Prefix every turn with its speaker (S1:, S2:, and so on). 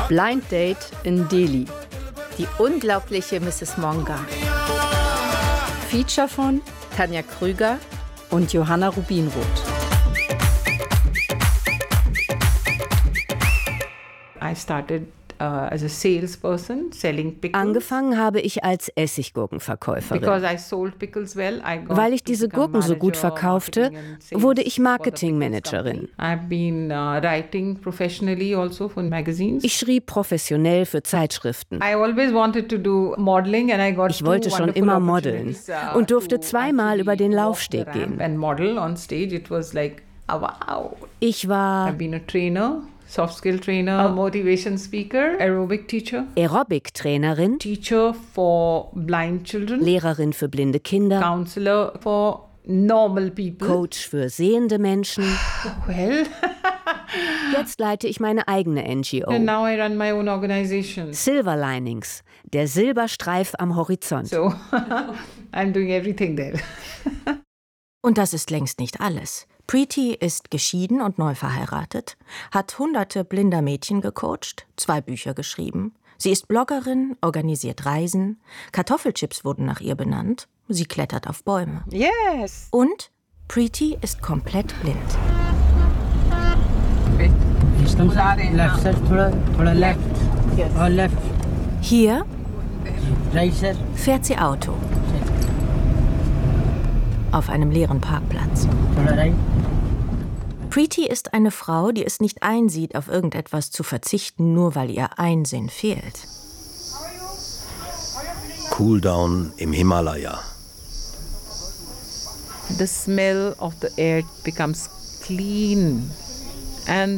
S1: Blind Date in Delhi. Die unglaubliche Mrs. Monga. Feature von Tanja Krüger und Johanna Rubinroth.
S2: I started as a salesperson selling pickles.
S1: Angefangen habe ich als Essiggurkenverkäuferin.
S2: Because I sold pickles well, I got
S1: Weil ich
S2: to
S1: diese
S2: become
S1: Gurken so gut
S2: manager,
S1: verkaufte,
S2: marketing and sales
S1: wurde ich
S2: for the
S1: Marketingmanagerin.
S2: pickles company. I've been writing professionally also for magazines.
S1: Ich schrieb professionell für Zeitschriften.
S2: I always wanted to do modeling and I got
S1: Ich wollte
S2: two
S1: schon
S2: wonderful
S1: immer modeln
S2: opportunities,
S1: und durfte
S2: to
S1: zweimal über den
S2: actually
S1: Laufsteg
S2: walk the ramp
S1: gehen.
S2: and model on stage. It was like, oh, wow.
S1: Ich war
S2: I've been a trainer, soft skill trainer, a motivation speaker, aerobic teacher,
S1: Aerobic-Trainerin,
S2: teacher for blind children,
S1: Lehrerin für blinde Kinder,
S2: counselor for normal people.
S1: Coach für sehende Menschen.
S2: Well,
S1: Jetzt leite ich meine eigene NGO.
S2: and now I run my own organization.
S1: Silver Linings, der Silberstreif am Horizont.
S2: So I'm doing everything there.
S3: Und das ist längst nicht alles. Preeti ist geschieden und neu verheiratet, hat hunderte blinder Mädchen gecoacht, 2 Bücher geschrieben. Sie ist Bloggerin, organisiert Reisen, Kartoffelchips wurden nach ihr benannt, sie klettert auf Bäume.
S2: Yes.
S3: Und Preeti ist komplett blind.
S4: Left side, thoda left. Or left.
S3: Hier
S4: Right side.
S3: fährt sie Auto. Auf einem leeren Parkplatz.
S4: Thoda right.
S3: Preeti ist eine Frau, die es nicht einsieht, auf irgendetwas zu verzichten, nur weil ihr Einsinn fehlt.
S5: Cooldown im Himalaya.
S2: The smell of the air becomes clean and